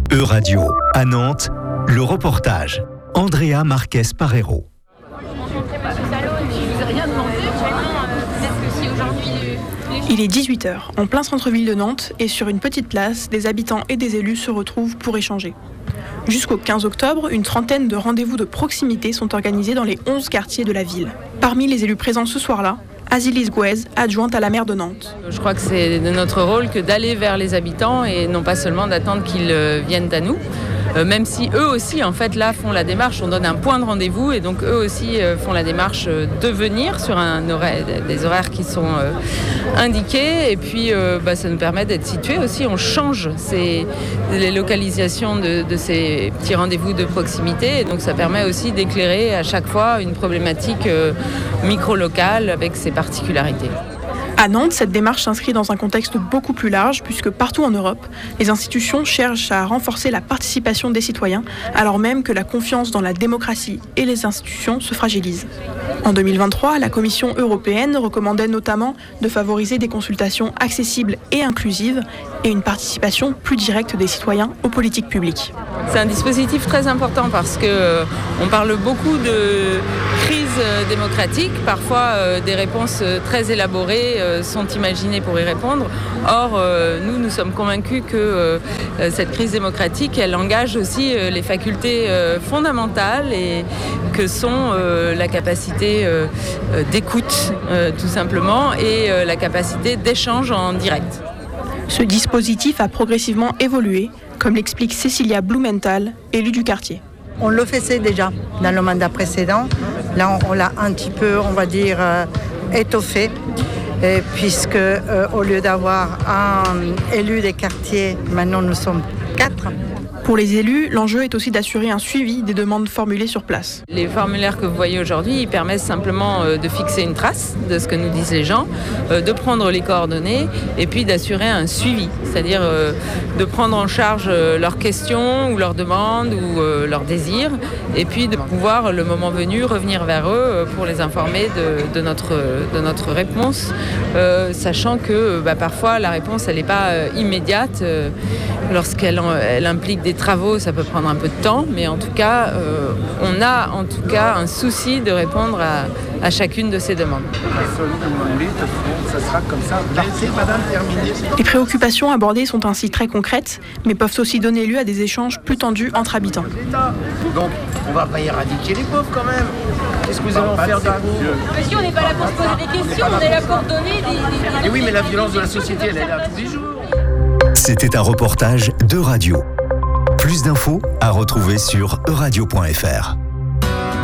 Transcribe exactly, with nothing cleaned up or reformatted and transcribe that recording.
E-Radio, à Nantes, le reportage. Andrea Marquez Parero. Il est dix-huit heures, en plein centre-ville de Nantes, et sur une petite place, des habitants et des élus se retrouvent pour échanger. Jusqu'au quinze octobre, une trentaine de rendez-vous de proximité sont organisés dans les onze quartiers de la ville. Parmi les élus présents ce soir-là, Azilis Gouez, adjointe à la maire de Nantes. Je crois que c'est de notre rôle que d'aller vers les habitants et non pas seulement d'attendre qu'ils viennent à nous. Euh, même si eux aussi, en fait, là, font la démarche, on donne un point de rendez-vous et donc eux aussi euh, font la démarche euh, de venir sur un horaire, des horaires qui sont euh, indiqués. Et puis, euh, bah, ça nous permet d'être situés aussi. On change ces, les localisations de, de ces petits rendez-vous de proximité. Et donc, ça permet aussi d'éclairer à chaque fois une problématique euh, micro-locale avec ses particularités. À Nantes, cette démarche s'inscrit dans un contexte beaucoup plus large puisque partout en Europe, les institutions cherchent à renforcer la participation des citoyens alors même que la confiance dans la démocratie et les institutions se fragilise. En deux mille vingt-trois, la Commission européenne recommandait notamment de favoriser des consultations accessibles et inclusives et une participation plus directe des citoyens aux politiques publiques. C'est un dispositif très important parce qu'on euh, parle beaucoup de crise démocratique. Parfois, euh, des réponses très élaborées euh, sont imaginées pour y répondre. Or, euh, nous, nous sommes convaincus que euh, cette crise démocratique, elle engage aussi euh, les facultés euh, fondamentales et que sont euh, la capacité euh, d'écoute, euh, tout simplement, et euh, la capacité d'échange en direct. Ce dispositif a progressivement évolué, comme l'explique Cécilia Blumenthal, élue du quartier. On le faisait déjà dans le mandat précédent. Là, on, on l'a un petit peu, on va dire, euh, étoffé, et puisque euh, au lieu d'avoir un élu des quartiers, maintenant nous sommes quatre. Pour les élus, l'enjeu est aussi d'assurer un suivi des demandes formulées sur place. Les formulaires que vous voyez aujourd'hui, ils permettent simplement de fixer une trace de ce que nous disent les gens, de prendre les coordonnées et puis d'assurer un suivi, c'est-à-dire de prendre en charge leurs questions ou leurs demandes ou leurs désirs et puis de pouvoir, le moment venu, revenir vers eux pour les informer de, de, notre, de notre réponse, euh, sachant que bah, parfois la réponse elle n'est pas immédiate euh, lorsqu'elle elle implique des travaux, ça peut prendre un peu de temps, mais en tout cas, euh, on a en tout cas un souci de répondre à, à chacune de ces demandes. Les préoccupations abordées sont ainsi très concrètes, mais peuvent aussi donner lieu à des échanges plus tendus entre habitants. Donc, on va pas éradiquer les pauvres quand même. Qu'est-ce que vous allez en faire des pauvres? Monsieur, on n'est pas là pour se poser des questions, on est là pour donner des... des... Et oui, mais la violence de la société, elle est là tous les jours. C'était un reportage d'E-Radio. Plus d'infos à retrouver sur e radio point f r.